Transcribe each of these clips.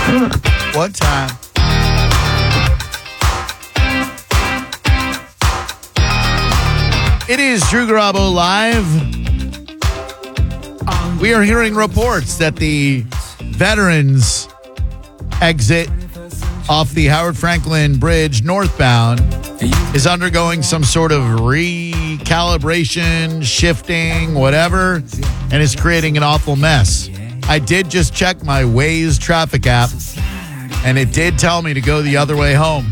One time. It is Drew Garabo Live. We are hearing reports that the veterans exit off the Howard Franklin Bridge northbound is undergoing some sort of recalibration, shifting, whatever, and is creating an awful mess. I did just check my Waze traffic app, and it did tell me to go the other way home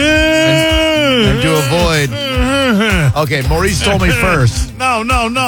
and to avoid. Okay, Maurice told me first. No.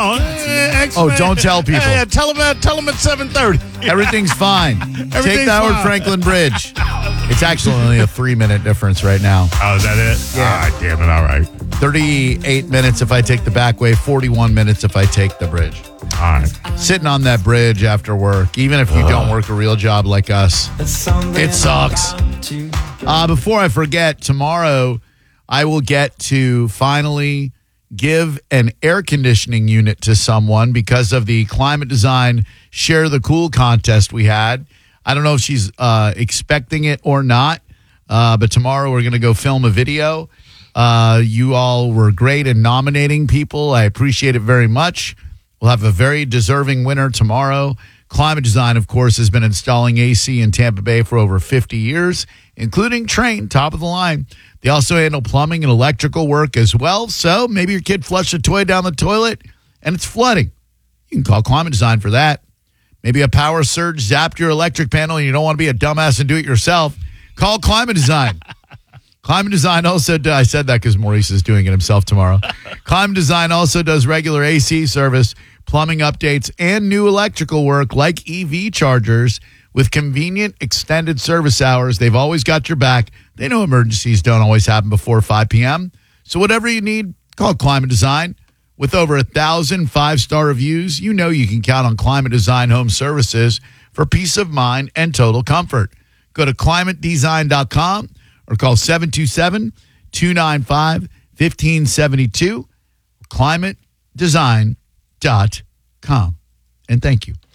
Don't tell people. Yeah, tell them at 7:30. Everything's fine. Take the Howard Franklin Bridge. It's actually only a 3-minute difference right now. Oh, is that it? Yeah. All right, damn it. All right. 38 minutes if I take the back way, 41 minutes if I take the bridge. All right. Sitting on that bridge after work, even if you don't work a real job like us, it sucks. Before I forget, tomorrow I will get to finally give an air conditioning unit to someone because of the Climate Design Share the Cool contest we had. I don't know if she's expecting it or not, but tomorrow we're going to go film a video. You all were great in nominating people. I appreciate it very much. We'll have a very deserving winner tomorrow. Climate Design, of course, has been installing AC in Tampa Bay for over 50 years, including Trane, top of the line. They also handle plumbing and electrical work as well. So maybe your kid flushed a toy down the toilet and it's flooding. You can call Climate Design for that. Maybe a power surge zapped your electric panel and you don't want to be a dumbass and do it yourself. Call Climate Design. Climate Design also I said that because Maurice is doing it himself tomorrow. Climate Design also does regular AC service, plumbing updates, and new electrical work like EV chargers with convenient extended service hours. They've always got your back. They know emergencies don't always happen before 5 p.m. So whatever you need, call Climate Design. With over 1,000 5-star reviews, you know you can count on Climate Design Home Services for peace of mind and total comfort. Go to climatedesign.com or call 727-295-1572, climatedesign.com. And thank you.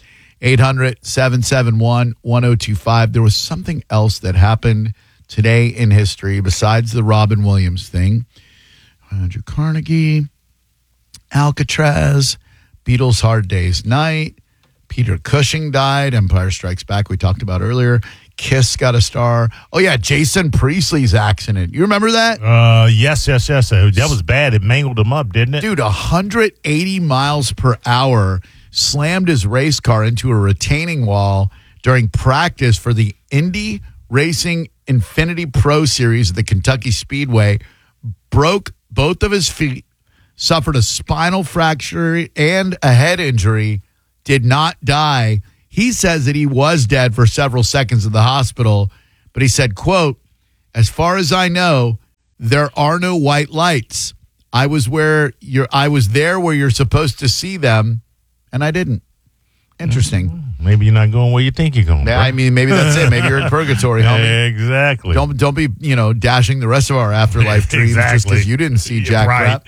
800-771-1025. There was something else that happened today in history besides the Robin Williams thing. Andrew Carnegie, Alcatraz, Beatles' Hard Day's Night, Peter Cushing died, Empire Strikes Back we talked about earlier, Kiss got a star. Oh, yeah, Jason Priestley's accident. You remember that? Yes. That was bad. It mangled him up, didn't it? Dude, 180 miles per hour slammed his race car into a retaining wall during practice for the Indy Racing Infiniti Pro Series at the Kentucky Speedway, broke both of his feet, suffered a spinal fracture and a head injury, did not die. He says that he was dead for several seconds in the hospital, but he said, quote, "As far as I know, there are no white lights. I was there where you're supposed to see them, and I didn't." Interesting. Maybe you're not going where you think you're going. Yeah, I mean, maybe that's it. Maybe you're in purgatory, homie. Exactly. Don't be, dashing the rest of our afterlife dreams just because you didn't see jack crap.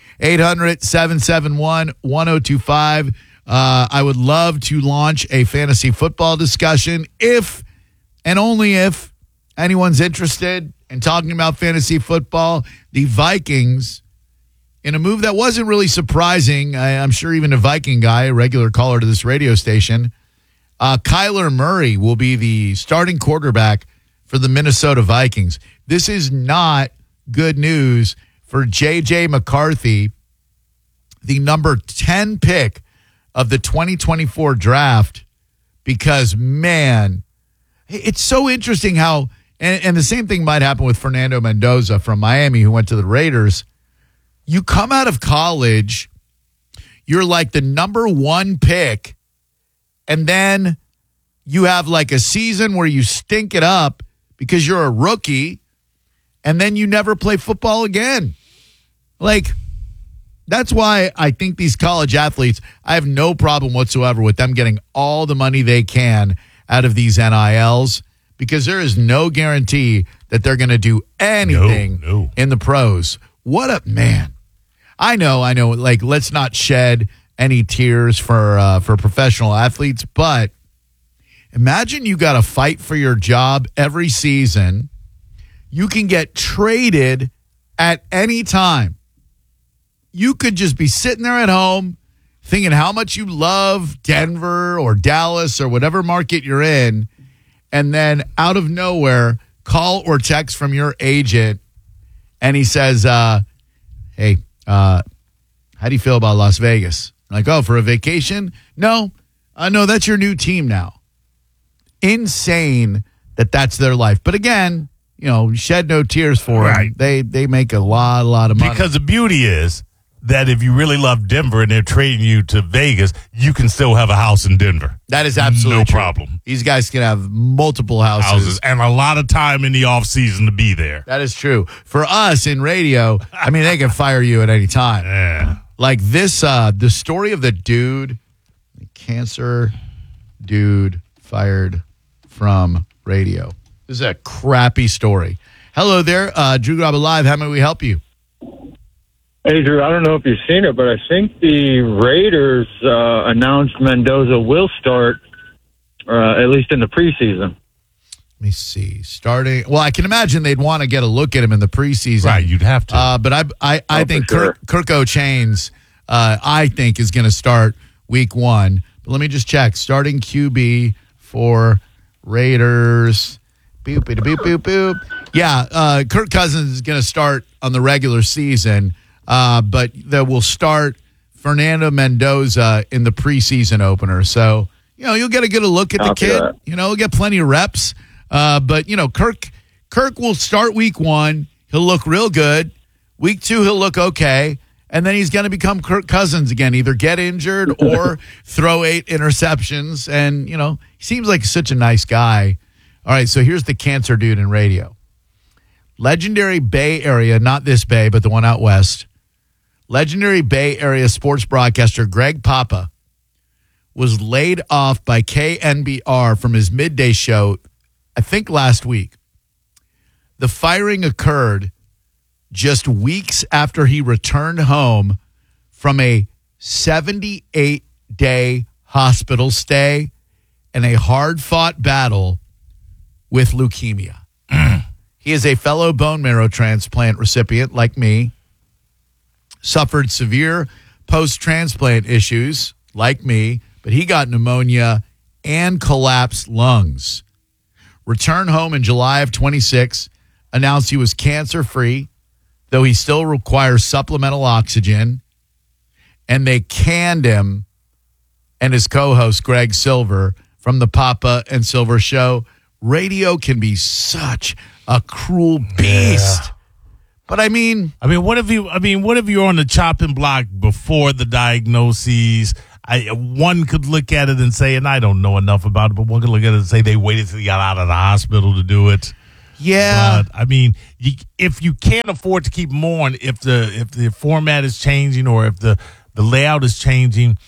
800-771-1025. I would love to launch a fantasy football discussion if and only if anyone's interested in talking about fantasy football. The Vikings, in a move that wasn't really surprising, I'm sure even a Viking guy, a regular caller to this radio station, Kyler Murray will be the starting quarterback for the Minnesota Vikings. This is not good news for J.J. McCarthy, the number 10 pick of the 2024 draft, because, man, it's so interesting how, and the same thing might happen with Fernando Mendoza from Miami, who went to the Raiders. You come out of college, you're like the number 1 pick, and then you have like a season where you stink it up because you're a rookie, and then you never play football again. Like, that's why I think these college athletes, I have no problem whatsoever with them getting all the money they can out of these NILs, because there is no guarantee that they're going to do anything in the pros. What a man. I know. Like, let's not shed any tears for professional athletes, but Imagine you got to fight for your job every season. You can get traded at any time. You could just be sitting there at home thinking how much you love Denver or Dallas or whatever market you're in, and then out of nowhere, call or text from your agent, and he says, hey, how do you feel about Las Vegas? Like, oh, for a vacation? No, that's your new team now. Insane that's their life. But again, shed no tears for them. They make a lot of money. Because the beauty is that if you really love Denver and they're trading you to Vegas, you can still have a house in Denver. That is absolutely no true. problem. These guys can have multiple houses and a lot of time in the offseason to be there. That is true. For us in radio, they can fire you at any time. Yeah. Like this, the story of the cancer dude fired from radio. This is a crappy story. Hello there, Drew Garabo Live. How may we help you? Hey, Drew, I don't know if you've seen it, but I think the Raiders announced Mendoza will start, at least in the preseason. Let me see. Starting, well, I can imagine they'd want to get a look at him in the preseason. Right, you'd have to. But I think sure. Kirk O'Chains, I think, is going to start week 1. But let me just check. Starting QB for Raiders. Boop, boop, boop, boop, boop. Yeah, Kirk Cousins is going to start on the regular season. But they will start Fernando Mendoza in the preseason opener. So, you'll get a good look at the kid. He'll get plenty of reps. But, Kirk will start week 1. He'll look real good. Week 2, he'll look okay. And then he's going to become Kirk Cousins again, either get injured or throw 8 interceptions. And, he seems like such a nice guy. All right, so here's the cancer dude in radio. Legendary Bay Area, not this Bay, but the one out west. Legendary Bay Area sports broadcaster Greg Papa was laid off by KNBR from his midday show, I think last week. The firing occurred just weeks after he returned home from a 78-day hospital stay and a hard-fought battle with leukemia. He is a fellow bone marrow transplant recipient like me, suffered severe post-transplant issues like me, but he got pneumonia and collapsed lungs. Returned home in July of 26, announced he was cancer-free, though he still requires supplemental oxygen, and they canned him and his co-host, Greg Silver, from the Papa and Silver show. Radio can be such a cruel beast. Yeah. But what if you're on the chopping block before the diagnoses? One could look at it and say, and I don't know enough about it, but one could look at it and say they waited till he got out of the hospital to do it. Yeah. But, if you can't afford to keep him on, if the format is changing or if the layout is changing,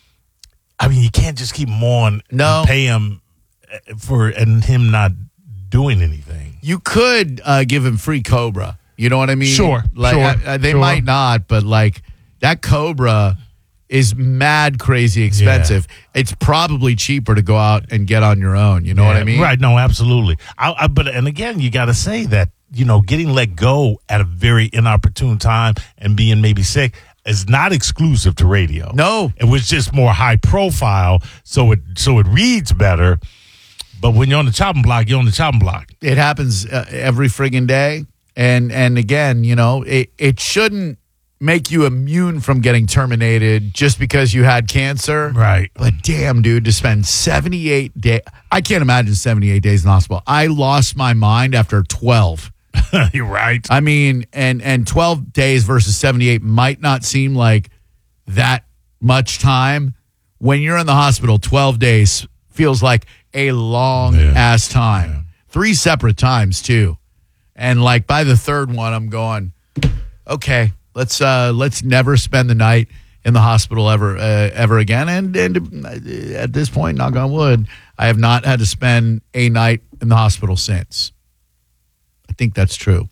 you can't just keep him on and pay him and him not doing anything. You could give him free Cobra. You know what I mean? Sure. They might not, but that Cobra is mad crazy expensive. Yeah. It's probably cheaper to go out and get on your own. You know what I mean? Right. No, absolutely. But again, you got to say that, getting let go at a very inopportune time and being maybe sick is not exclusive to radio. No. It was just more high profile, so it reads better. But when you're on the chopping block, you're on the chopping block. It happens every friggin' day. And again, it shouldn't make you immune from getting terminated just because you had cancer. Right. But damn, dude, to spend 78 days. I can't imagine 78 days in the hospital. I lost my mind after 12. You're right. And 12 days versus 78 might not seem like that much time. When you're in the hospital, 12 days feels like a long ass time. Yeah. 3 separate times too. And by the third one, I'm going, okay, let's never spend the night in the hospital ever again. And at this point, knock on wood, I have not had to spend a night in the hospital since. I think that's true.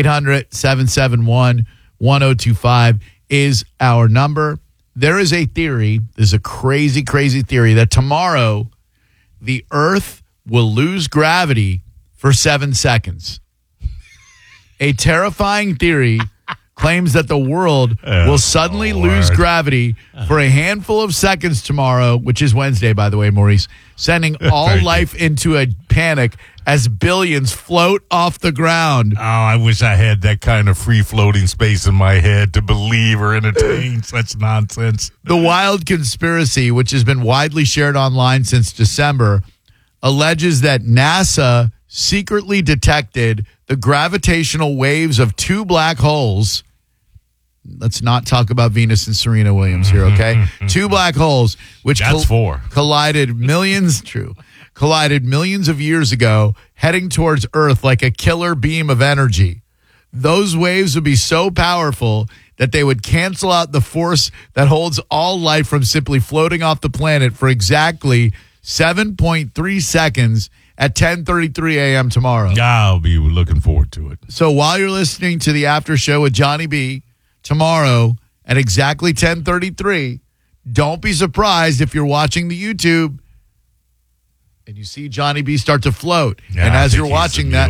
800-771-1025 is our number. There is a theory, there's a crazy, crazy theory that tomorrow the Earth will lose gravity for 7 seconds. A terrifying theory claims that the world will suddenly lose gravity for a handful of seconds tomorrow, which is Wednesday, by the way, Maurice, sending all life into a panic as billions float off the ground. Oh, I wish I had that kind of free-floating space in my head to believe or entertain such nonsense. The wild conspiracy, which has been widely shared online since December, alleges that NASA secretly detected the gravitational waves of two black holes. Let's not talk about Venus and Serena Williams here, okay? Two black holes, which collided millions of years ago, heading towards Earth like a killer beam of energy. Those waves would be so powerful that they would cancel out the force that holds all life from simply floating off the planet for exactly 7.3 seconds at 10:33 a.m. tomorrow. I'll be looking forward to it. So while you're listening to the after show with Johnny B tomorrow at exactly 10:33, don't be surprised if you're watching the YouTube and you see Johnny B start to float. And as you're watching that,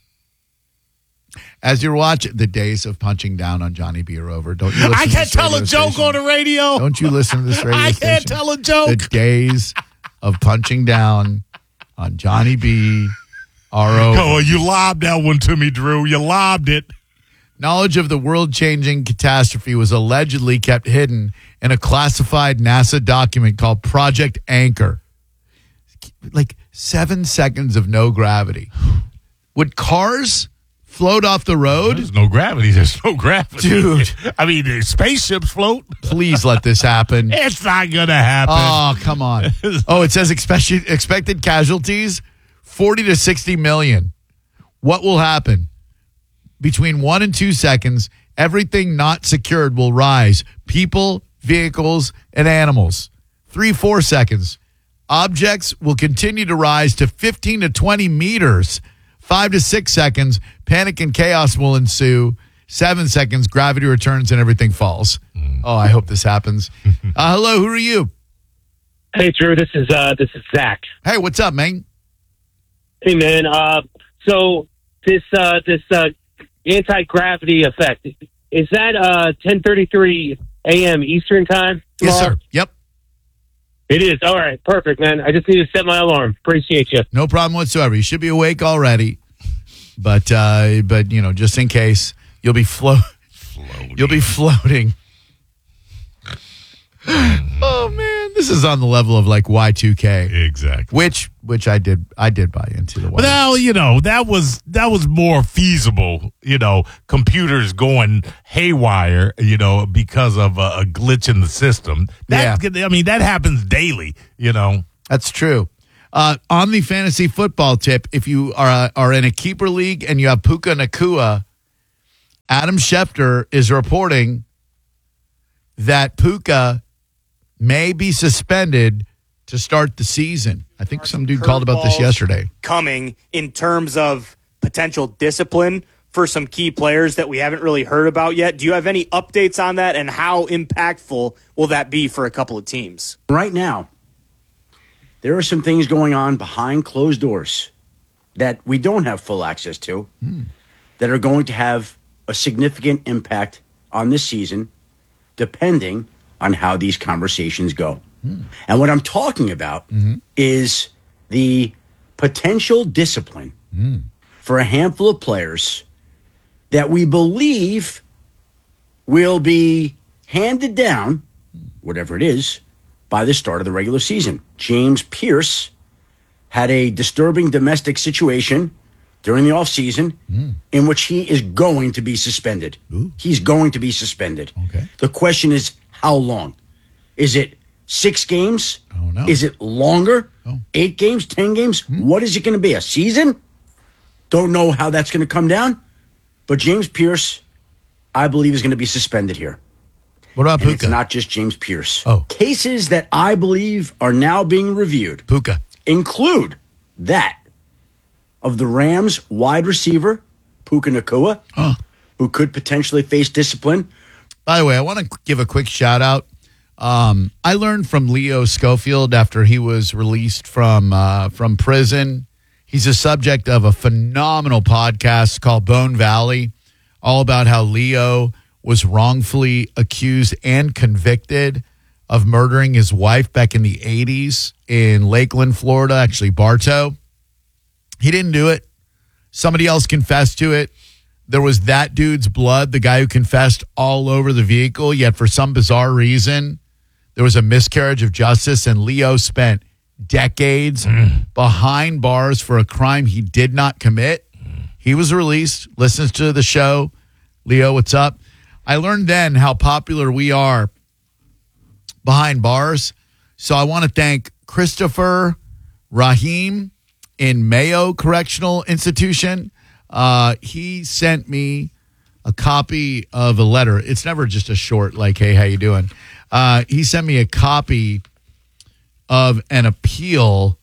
as you're watching, the days of punching down on Johnny B are over. Don't you listen I can't tell a joke on the radio. Don't you listen to this radio I station? can't tell a joke. The days of punching down on Johnny B are over. Oh, you lobbed that one to me, Drew. You lobbed it. Knowledge of the world-changing catastrophe was allegedly kept hidden in a classified NASA document called Project Anchor. Like 7 seconds of no gravity. Would cars float off the road? There's no gravity. There's no gravity. Dude. I mean, spaceships float. Please let this happen. It's not going to happen. Oh, come on. Oh, it says expected casualties, 40 to 60 million. What will happen? Between 1 and 2 seconds, everything not secured will rise. People, vehicles, and animals. 3-4 seconds. Objects will continue to rise to 15 to 20 meters. 5 to 6 seconds, panic and chaos will ensue. 7 seconds, gravity returns and everything falls. Oh, I hope this happens. Hello, who are you? Hey, Drew. This is Zach. Hey, what's up, man? Hey, man. So this anti-gravity effect, is that 10:33 a.m. Eastern time tomorrow? Yes, sir. Yep. It is. All right. Perfect, man. I just need to set my alarm. Appreciate you. No problem whatsoever. You should be awake already. But you know, just in case, you'll be floating. You'll be floating. Oh man, this is on the level of like Y2K. Exactly. Which I did buy into the. Well, you know, that was more feasible. You know, computers going haywire. You know, because of a glitch in the system. I mean, that happens daily. You know, that's true. On the fantasy football tip, if you are in a keeper league and you have Puka Nacua, Adam Schefter is reporting that Puka may be suspended to start the season. I think some dude called about this yesterday. Coming in terms of potential discipline for some key players that we haven't really heard about yet. Do you have any updates on that, and how impactful will that be for a couple of teams? Right now, there are some things going on behind closed doors that we don't have full access to that are going to have a significant impact on this season, depending on how these conversations go. And what I'm talking about is the potential discipline for a handful of players that we believe will be handed down, whatever it is, by the start of the regular season. James Pierce had a disturbing domestic situation during the offseason in which he is going to be suspended. Ooh. He's going to be suspended. Okay. The question is, how long? Is it 6 games? Oh, no. Is it longer? Oh. 8 games? 10 games? What is it going to be? A season? Don't know how that's going to come down. But James Pierce, I believe, is going to be suspended here. What about And Puka? it's not just James Pierce. Oh. Cases that I believe are now being reviewed Puka. include that of the Rams wide receiver, Puka Nacua, who could potentially face discipline. By the way, I want to give a quick shout out. I learned from Leo Schofield after he was released from prison. He's a subject of a phenomenal podcast called Bone Valley, all about how Leo was wrongfully accused and convicted of murdering his wife back in the 80s in Lakeland, Florida, actually Bartow. He didn't do it. Somebody else confessed to it. There was that dude's blood, the guy who confessed, all over the vehicle, yet for some bizarre reason, there was a miscarriage of justice, and Leo spent decades behind bars for a crime he did not commit. He was released, listens to the show. Leo, what's up? I learned then how popular we are behind bars. So I want to thank Christopher Rahim in Mayo Correctional Institution. He sent me a copy of a letter. It's never just a short, like, hey, how you doing? He sent me a copy of an appeal.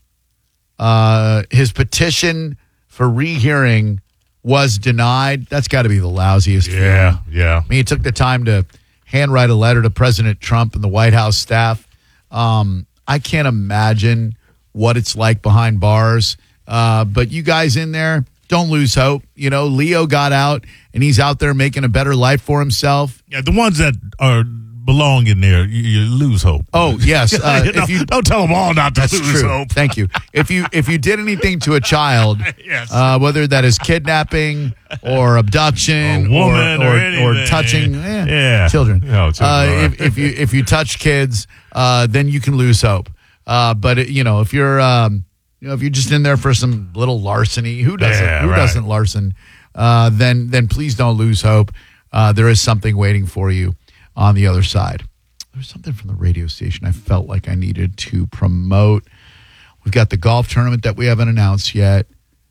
His petition for rehearing was denied. That's got to be the lousiest feeling. Yeah. I mean, he took the time to handwrite a letter to President Trump and the White House staff. I can't imagine what it's like behind bars. But you guys in there, don't lose hope. You know, Leo got out, and he's out there making a better life for himself. Yeah, the ones that belong in there, you lose hope. Oh, yes. If you don't tell them all not to lose hope. Thank you. If you did anything to a child, yes. Whether that is kidnapping or abduction or touching children, children. If you touch kids, then you can lose hope. But if you're if you're just in there for some little larceny, who doesn't larcen? Then please don't lose hope. There is something waiting for you on the other side. There's something from the radio station I felt like I needed to promote. We've got the golf tournament that we haven't announced yet.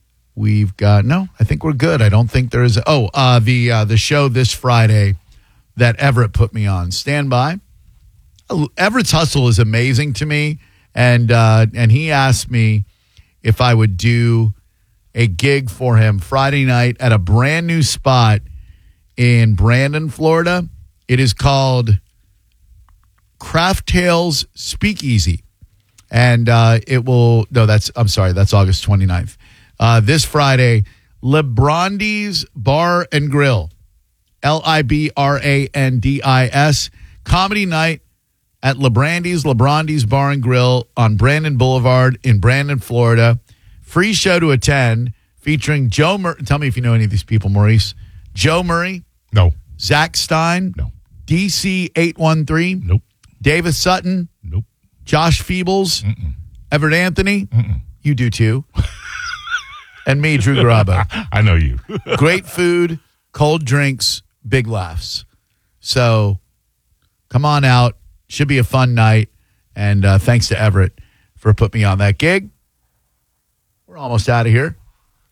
I think we're good. I don't think there is. The show this Friday that Everett put me on. Stand by. Everett's hustle is amazing to me, and he asked me if I would do a gig for him Friday night at a brand new spot in Brandon, Florida. It is called Craft Tales Speakeasy. And that's August 29th. This Friday, Librandis Bar and Grill. Librandis. Comedy night at Librandis Bar and Grill on Brandon Boulevard in Brandon, Florida. Free show to attend featuring Joe Murray. Tell me if you know any of these people, Maurice. Joe Murray. No. Zach Stein. No. DC813. Nope. Davis Sutton. Nope. Josh Feebles. Mm-mm. Everett Anthony. Mm-mm. You do too. And me, Drew Garabo. I know you. Great food, cold drinks, big laughs. So come on out. Should be a fun night. And thanks to Everett for putting me on that gig. We're almost out of here.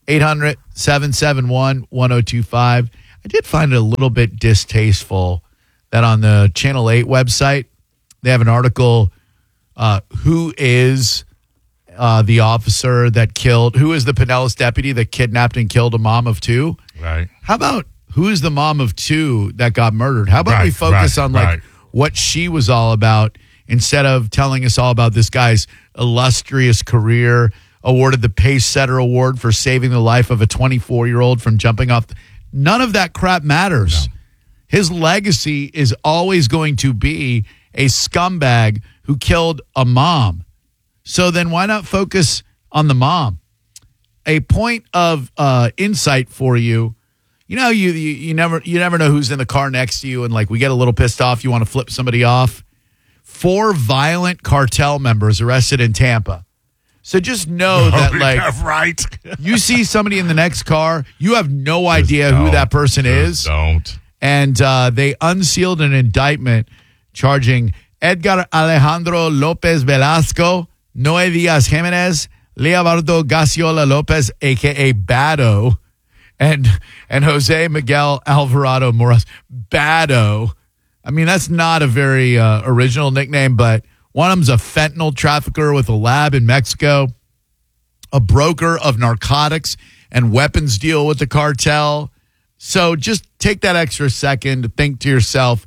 800-771-1025. I did find it a little bit distasteful that on the Channel 8 website, they have an article, who is the officer that killed, who is the Pinellas deputy that kidnapped and killed a mom of two? Right. How about who is the mom of two that got murdered? How about we focus on what she was all about instead of telling us all about this guy's illustrious career, awarded the Pace Setter Award for saving the life of a 24-year-old from jumping off. None of that crap matters. No. His legacy is always going to be a scumbag who killed a mom. So then why not focus on the mom? A point of insight for you. You know, you never know who's in the car next to you, and like we get a little pissed off, you want to flip somebody off. 4 violent cartel members arrested in Tampa. So just know that, right. You see somebody in the next car, you have no idea who that person is. Don't. And they unsealed an indictment charging Edgar Alejandro Lopez Velasco, Noé Diaz Jimenez, Leobardo Gaciola Lopez, a.k.a. Bado, and Jose Miguel Alvarado Moras. Bado. I mean, that's not a very original nickname, but one of them's a fentanyl trafficker with a lab in Mexico, a broker of narcotics and weapons deal with the cartel. So just take that extra second to think to yourself,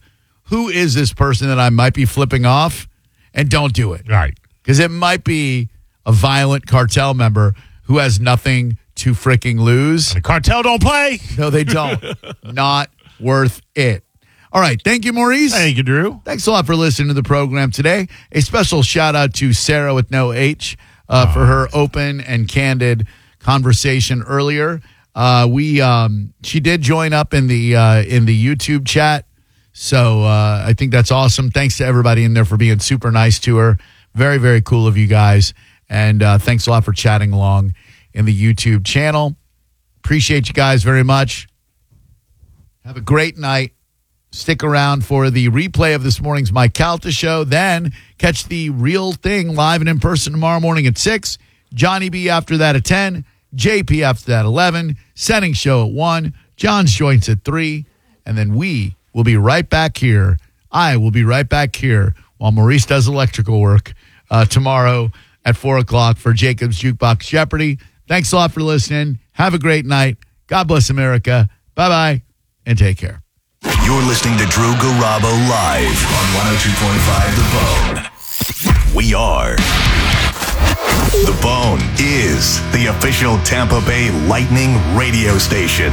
who is this person that I might be flipping off, and don't do it. Right. Because it might be a violent cartel member who has nothing to freaking lose. The cartel don't play. No, they don't. Not worth it. All right. Thank you, Maurice. Thank you, Drew. Thanks a lot for listening to the program today. A special shout out to Sarah with no H for her open and candid conversation earlier. She did join up in the YouTube chat. So I think that's awesome. Thanks to everybody in there for being super nice to her. Very, very cool of you guys. And thanks a lot for chatting along in the YouTube channel. Appreciate you guys very much. Have a great night. Stick around for the replay of this morning's Mike Calta show. Then catch the real thing live and in person tomorrow morning at 6. Johnny B after that at 10. JP after that 11. Setting show at 1. John's joints at 3. And then we will be right back here. I will be right back here while Maurice does electrical work tomorrow at 4 o'clock for Jacob's Jukebox Jeopardy. Thanks a lot for listening. Have a great night. God bless America. Bye-bye, and take care. You're listening to Drew Garabo live on 102.5 The Bone. We are. The Bone is the official Tampa Bay Lightning radio station.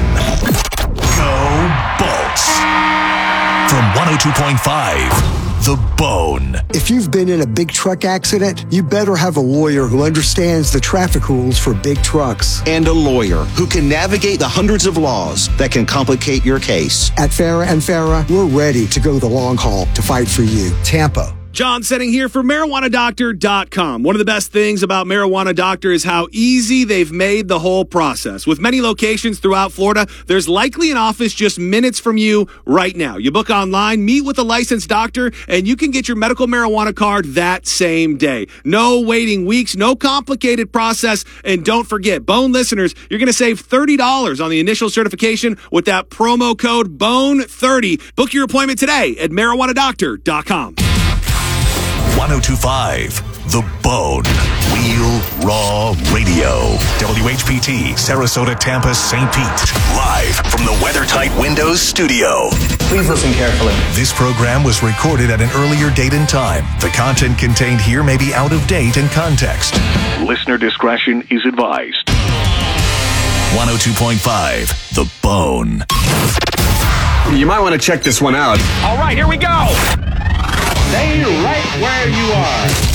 Go Bolts. From 102.5 The Bone. If you've been in a big truck accident, you better have a lawyer who understands the traffic rules for big trucks. And a lawyer who can navigate the hundreds of laws that can complicate your case. At Farah and Farah, we're ready to go the long haul to fight for you. Tampa. John Setting here for MarijuanaDoctor.com. One of the best things about Marijuana Doctor is how easy they've made the whole process. With many locations throughout Florida, there's likely an office just minutes from you right now. You book online, meet with a licensed doctor, and you can get your medical marijuana card that same day. No waiting weeks, no complicated process, and don't forget, Bone listeners, you're going to save $30 on the initial certification with that promo code BONE30. Book your appointment today at MarijuanaDoctor.com. 102.5 The Bone. Real Raw Radio. WHPT, Sarasota, Tampa, St. Pete. Live from the WeatherTight Windows studio. Please listen carefully. This program was recorded at an earlier date and time. The content contained here may be out of date and context. Listener discretion is advised. 102.5 The Bone. You might want to check this one out. All right, here we go. Stay right where you are.